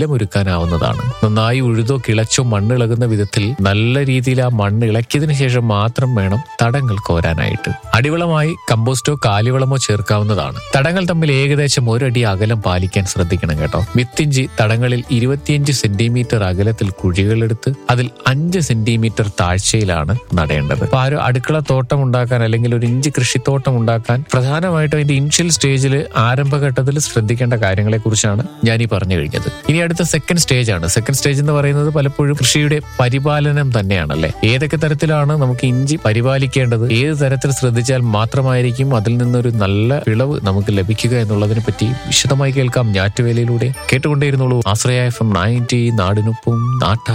നിലമൊരുക്കാനാവുന്നതാണ്. നന്നായി ഉഴുതോ കിളച്ചോ മണ്ണ് ഇളകുന്ന വിധത്തിൽ നല്ല രീതിയിൽ ആ മണ്ണ് ഇളക്കിയതിനു ശേഷം മാത്രം വേണം തടങ്ങൾ കോരാനായിട്ട്. അടിവളമായി കമ്പോസ്റ്റോ കാലിവളമോ ചേർക്കാവുന്നതാണ്. തടങ്ങൾ തമ്മിൽ ഏകദേശം 1 അടി അകലം പാലിക്കാൻ ശ്രദ്ധിക്കണം കേട്ടോ. വിത്തിഞ്ചി തടങ്ങളിൽ 25 സെന്റിമീറ്റർ അകലത്തിൽ കുഴികളെടുത്ത് അതിൽ 5 സെന്റിമീറ്റർ താഴ്ചയിലാണ് നടേണ്ടത്. അപ്പൊ ആ ഒരു അടുക്കള തോട്ടം ഉണ്ടാക്കാൻ അല്ലെങ്കിൽ ഒരു ഇഞ്ചി കൃഷിത്തോട്ടം ഉണ്ടാക്കാൻ പ്രധാനമായിട്ടും അതിന്റെ ഇനിഷ്യൽ സ്റ്റേജിൽ ആരംഭഘട്ടത്തിൽ ശ്രദ്ധിക്കേണ്ട കാര്യങ്ങളെ കുറിച്ചാണ് ഞാൻ ഈ പറഞ്ഞു കഴിഞ്ഞത്. ഇനി അടുത്ത സെക്കൻഡ് സ്റ്റേജ് ആണ്. സെക്കൻഡ് സ്റ്റേജ് എന്ന് പറയുന്നത് പലപ്പോഴും കൃഷിയുടെ പരിപാലനം തന്നെയാണല്ലേ. ഏതൊക്കെ തരത്തിലാണ് നമുക്ക് ഇഞ്ചി പരിപാലിക്കേണ്ടത്, ഏത് തരത്തിൽ ശ്രദ്ധിച്ചാൽ മാത്രമായിരിക്കും അതിൽ നിന്നൊരു നല്ല വിളവ് നമുക്ക് ലഭിക്കുക എന്നുള്ളതിനെ പറ്റി വിശദമായി കേൾക്കാം ഞാറ്റുവേലയിലൂടെ. കേട്ടുകൊണ്ടേയിരുന്നുള്ളൂ ആശ്രയ FM 90 നാടിനൊപ്പം നാട്ട